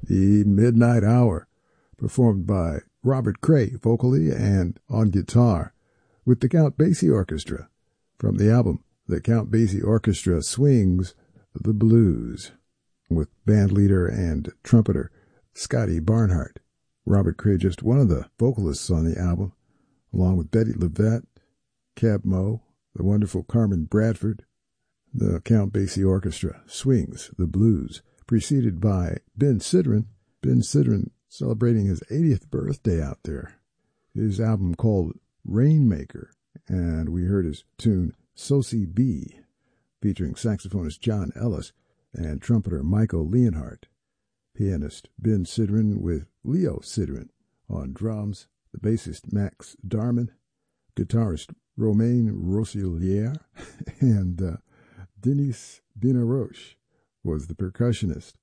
The Midnight Hour, performed by Robert Cray vocally and on guitar with the Count Basie Orchestra from the album The Count Basie Orchestra Swings the Blues with bandleader and trumpeter Scotty Barnhart. Robert Cray, just one of the vocalists on the album, along with Betty Levette, Cab Mo, the wonderful Carmen Bradford. The Count Basie Orchestra Swings the Blues, preceded by Ben Sidran. Ben Sidran celebrating his 80th birthday out there. His album called Rainmaker, and we heard his tune Sosie B, featuring saxophonist John Ellis and trumpeter Michael Leonhardt. Pianist Ben Sidran with Leo Sidran on drums, the bassist Max Darman, guitarist Romain Rosselier, and Denis Benaroche was the percussionist.